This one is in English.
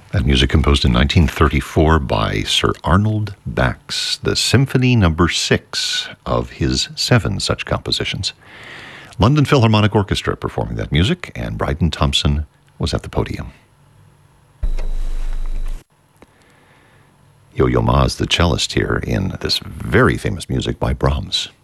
That music composed in 1934 by Sir Arnold Bax, the Symphony No. 6 of his 7 such compositions. London Philharmonic Orchestra performing that music, and Bryden Thompson was at the podium. Yo-Yo Ma's the cellist here in this very famous music by Brahms.